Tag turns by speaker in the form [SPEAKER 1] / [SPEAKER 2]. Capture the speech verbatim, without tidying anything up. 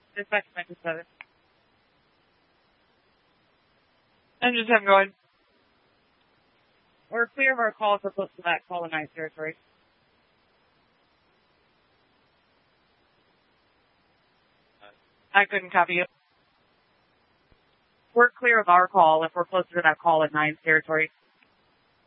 [SPEAKER 1] Dispatch Metro seven. Engine seven going. We're clear of our calls for close to that call in nine territory. I couldn't copy you. We're clear of our call if we're closer to that call at nine territory.